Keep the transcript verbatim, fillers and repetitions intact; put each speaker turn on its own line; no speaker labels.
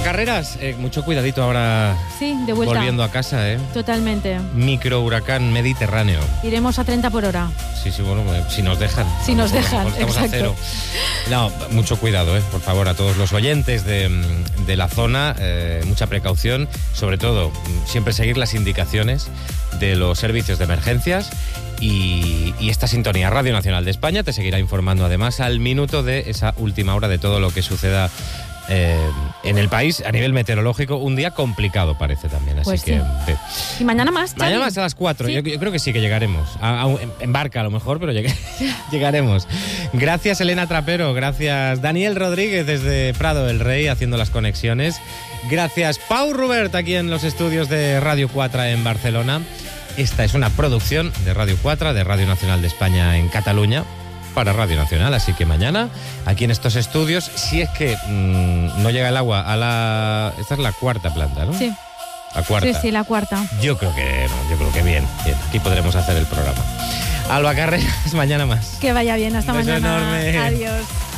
Carreras, eh, mucho cuidadito ahora.
Sí, de vuelta.
Volviendo a casa, ¿eh?
Totalmente.
Microhuracán Mediterráneo.
Iremos a treinta por hora.
Sí, sí, bueno, eh, si nos dejan.
Si nos dejan,
estamos
exacto.
a cero. No, mucho cuidado, ¿eh? Por favor, a todos los oyentes de, de la zona, eh, mucha precaución. Sobre todo, siempre seguir las indicaciones de los servicios de emergencias. Y, y esta sintonía, Radio Nacional de España, te seguirá informando además al minuto de esa última hora de todo lo que suceda eh, en el país a nivel meteorológico. Un día complicado parece también, así
Pues
que...
sí.
Sí.
Y mañana más, Xavi.
Mañana más a las cuatro,
¿Sí?
yo, yo creo que sí que llegaremos. A, a, en barca a lo mejor, pero lleg- llegaremos. Gracias Elena Trapero, gracias Daniel Rodríguez desde Prado del Rey haciendo las conexiones. Gracias Pau Rubert aquí en los estudios de Radio cuatro en Barcelona. Esta es una producción de Radio cuatro, de Radio Nacional de España en Cataluña, para Radio Nacional. Así que mañana, aquí en estos estudios, si es que mmm, no llega el agua a la... Esta es la cuarta planta, ¿no?
Sí.
La cuarta.
Sí, sí, la cuarta.
Yo creo que no, yo creo que bien, bien. Aquí podremos hacer el programa. Alba Carreras, mañana más.
Que vaya bien, hasta
Un beso
mañana.
enorme.
Adiós.